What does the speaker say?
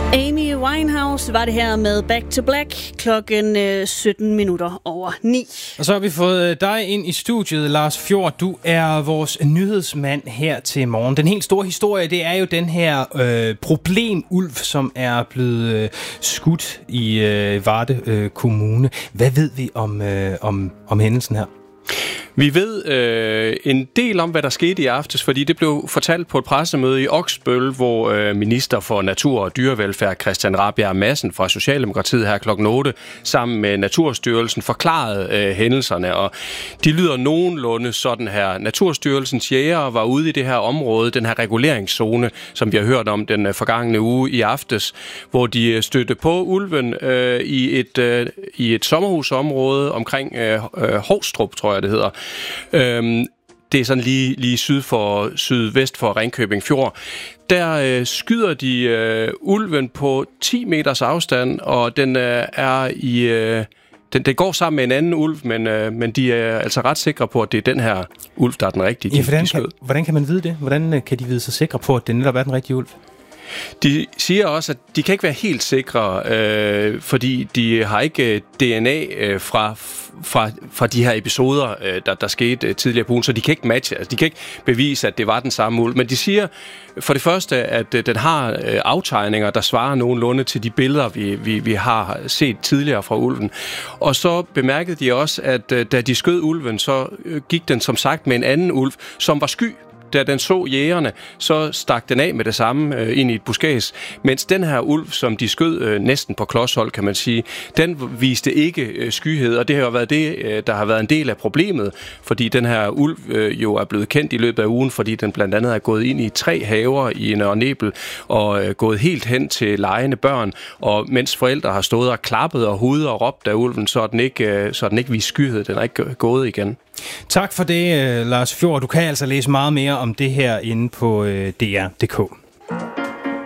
Amy Winehouse var det her med Back to Black klokken 9:17. Og så har vi fået dig ind i studiet, Lars Fjord. Du er vores nyhedsmand her til morgen. Den helt store historie, det er jo den her problemulv, som er blevet skudt i Varde Kommune. Hvad ved vi om hændelsen her? Vi ved en del om, hvad der skete i aftes, fordi det blev fortalt på et pressemøde i Oksbøl, hvor minister for natur og dyrevelfærd Christian Rabjerg Madsen fra Socialdemokratiet her klokken 8 sammen med Naturstyrelsen forklarede hændelserne, og de lyder nogenlunde sådan her. Naturstyrelsens jægere var ude i det her område, den her reguleringszone, som vi har hørt om den forgangne uge i aftes, hvor de stødte på ulven i et sommerhusområde omkring Hovstrup, tror jeg det hedder. Det er sådan lige sydvest for Ringkøbing Fjord. Der skyder de ulven på 10 meters afstand, og den er i... Den går sammen med en anden ulv, men de er altså ret sikre på, at det er den her ulv, der er den rigtige. Hvordan kan man vide det? Hvordan kan de vide sig sikre på, at det netop er den rigtige ulv? De siger også, at de kan ikke være helt sikre, fordi de har ikke DNA fra de her episoder, der skete tidligere på ugen, så de kan ikke matche, altså de kan ikke bevise, at det var den samme ulv. Men de siger for det første, at den har aftegninger, der svarer nogenlunde til de billeder, vi har set tidligere fra ulven. Og så bemærkede de også, at da de skød ulven, så gik den som sagt med en anden ulv, som var sky. Da den så jægerne, så stak den af med det samme ind i et buskads, mens den her ulv, som de skød næsten på klodshold, kan man sige, den viste ikke skyhed, og det har jo været det, der har været en del af problemet, fordi den her ulv jo er blevet kendt i løbet af ugen, fordi den blandt andet er gået ind i 3 haver i Nørre Nebel og gået helt hen til legende børn, og mens forældre har stået og klappet og hudet og råbt af ulven, så er den ikke vist skyhed, den er ikke gået igen. Tak for det, Lars Fjord. Du kan altså læse meget mere om det her inde på dr.dk.